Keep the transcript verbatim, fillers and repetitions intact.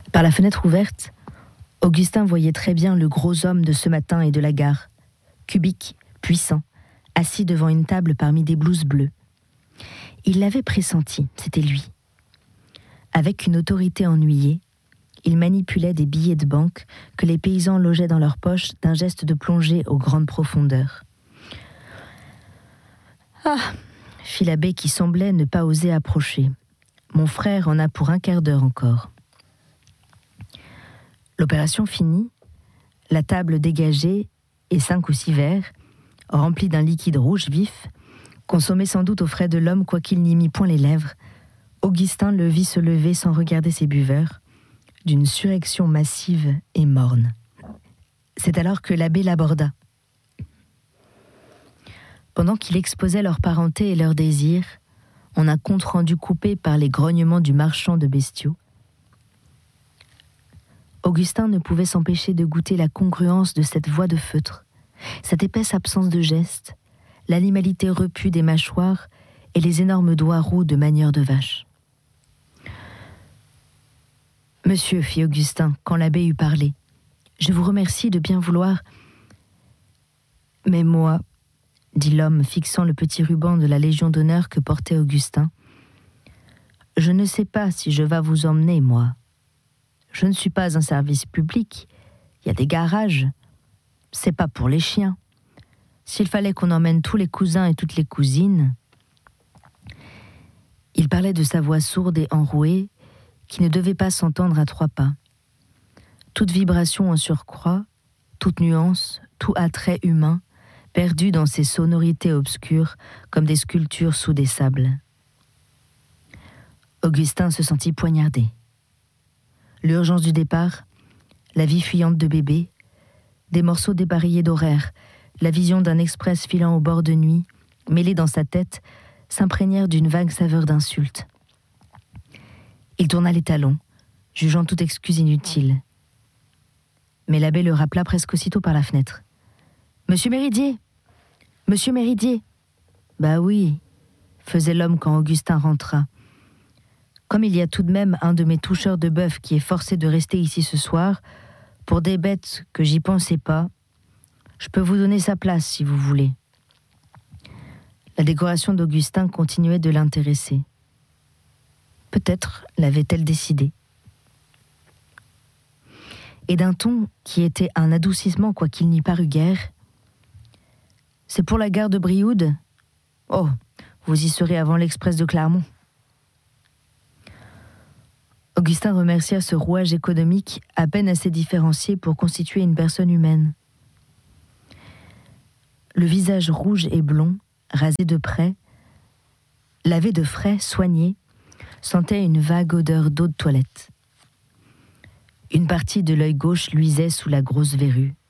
Par la fenêtre ouverte, Augustin voyait très bien le gros homme de ce matin et de la gare, cubique, puissant, assis devant une table parmi des blouses bleues. Il l'avait pressenti, c'était lui. Avec une autorité ennuyée, il manipulait des billets de banque que les paysans logeaient dans leurs poches d'un geste de plongée aux grandes profondeurs. « Ah !» fit l'abbé qui semblait ne pas oser approcher. « Mon frère en a pour un quart d'heure encore. » L'opération finie, la table dégagée et cinq ou six verres, remplis d'un liquide rouge vif, consommé sans doute aux frais de l'homme quoiqu'il n'y mît point les lèvres, Augustin le vit se lever sans regarder ses buveurs, d'une surection massive et morne. C'est alors que l'abbé l'aborda. Pendant qu'il exposait leur parenté et leurs désirs, en un compte-rendu coupé par les grognements du marchand de bestiaux, Augustin ne pouvait s'empêcher de goûter la congruence de cette voix de feutre, cette épaisse absence de geste, l'animalité repue des mâchoires et les énormes doigts roux de manière de vache. « Monsieur, fit Augustin, quand l'abbé eut parlé, je vous remercie de bien vouloir... » « Mais moi, dit l'homme, fixant le petit ruban de la Légion d'honneur que portait Augustin, je ne sais pas si je vas vous emmener, moi. Je ne suis pas un service public, il y a des garages, c'est pas pour les chiens. S'il fallait qu'on emmène tous les cousins et toutes les cousines... » Il parlait de sa voix sourde et enrouée, qui ne devait pas s'entendre à trois pas. Toute vibration en surcroît, toute nuance, tout attrait humain, perdu dans ces sonorités obscures comme des sculptures sous des sables. Augustin se sentit poignardé. L'urgence du départ, la vie fuyante de bébé, des morceaux dépareillés d'horaire, la vision d'un express filant au bord de nuit, mêlés dans sa tête, s'imprégnèrent d'une vague saveur d'insulte. Il tourna les talons, jugeant toute excuse inutile. Mais l'abbé le rappela presque aussitôt par la fenêtre. « Monsieur Méridier ! Monsieur Méridier !»« Bah oui !» faisait l'homme quand Augustin rentra. « Comme il y a tout de même un de mes toucheurs de bœuf qui est forcé de rester ici ce soir, pour des bêtes que j'y pensais pas, je peux vous donner sa place si vous voulez. » La décoration d'Augustin continuait de l'intéresser. Peut-être l'avait-elle décidé. Et d'un ton qui était un adoucissement quoiqu'il n'y parût guère. « C'est pour la gare de Brioude ? Oh, vous y serez avant l'express de Clermont. » Augustin remercia ce rouage économique à peine assez différencié pour constituer une personne humaine. Le visage rouge et blond, rasé de près, lavé de frais, soigné, sentait une vague odeur d'eau de toilette. Une partie de l'œil gauche luisait sous la grosse verrue.